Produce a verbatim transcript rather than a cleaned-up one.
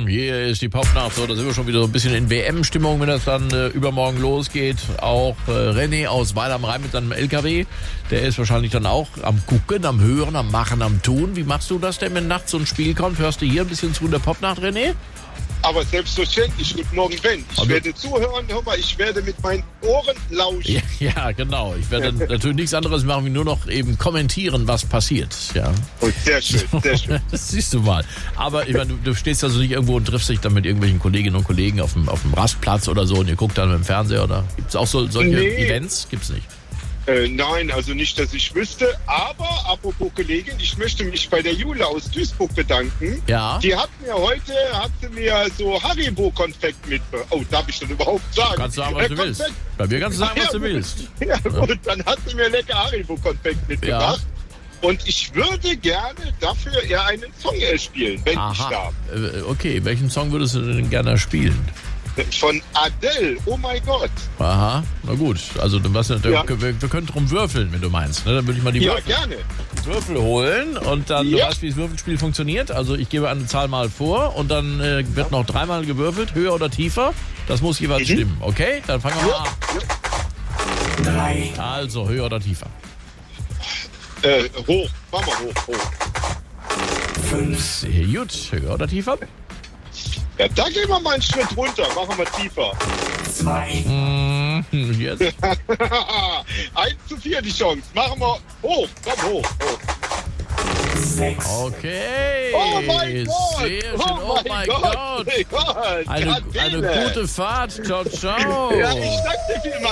Hier ist die Popnacht. So, da sind wir schon wieder so ein bisschen in W M-Stimmung, wenn das dann äh, übermorgen losgeht. Auch äh, René aus Weil am Rhein mit seinem L K W, der ist wahrscheinlich dann auch am Gucken, am Hören, am Machen, am Tun. Wie machst du das denn, wenn nachts so ein Spiel kommt? Hörst du hier ein bisschen zu in der Popnacht, René? Aber selbstverständlich, guten Morgen, Ben. Ich Also, werde zuhören, hör mal, ich werde mit meinen Ohren lauschen. Ja, ja, genau. Ich werde natürlich nichts anderes machen, wie nur noch eben kommentieren, was passiert. Ja. Oh, sehr schön, sehr schön. Das siehst du mal. Aber ich meine, du, du stehst also nicht irgendwo und triffst dich dann mit irgendwelchen Kolleginnen und Kollegen auf dem, auf dem Rastplatz oder so und ihr guckt dann mit dem Fernseher oder gibt es auch so, solche Nee. Events? Gibt's nicht. Äh, nein, also nicht, dass ich wüsste. Aber, apropos Kollegin, ich möchte mich bei der Jule aus Duisburg bedanken. Ja. Die hat mir heute, hat sie mir so Haribo-Konfekt mitgebracht. Oh, darf ich das überhaupt sagen? Kannst du sagen, was Äh, du willst. Konfekt. Bei mir kannst du sagen, was Ja, du gut. willst. Ja, und dann hat sie mir lecker Haribo-Konfekt mitgebracht. Und ich würde gerne dafür eher einen Song äh, spielen, wenn ich Aha. darf. Äh, Okay, welchen Song würdest du denn gerne spielen? Von Adele, oh mein Gott. Aha, na gut. Also was, Ja. wir, wir können drum würfeln, wenn du meinst. Ne? Dann würde ich mal die Ja, Würfel, gerne. Würfel holen und dann, du Ja. weißt, wie das Würfelspiel funktioniert. Also ich gebe eine Zahl mal vor und dann äh, wird noch dreimal gewürfelt, höher oder tiefer. Das muss jeweils Mhm. stimmen, okay? Dann fangen wir mal an. Drei, Also höher oder tiefer. Äh, hoch, mach mal hoch, hoch. fünf, Sehr gut, höher oder tiefer? Ja, da gehen wir mal einen Schritt runter, machen wir tiefer. zwei, Mhm, jetzt. eins zu vier die Chance, machen wir hoch, komm hoch, hoch. sechs, Okay. Oh mein Gott! Sehr schön, oh, mein Gott. Gott. Eine, eine Gardine. gute Fahrt. Ciao, ciao. Ja, ich danke dir vielmals.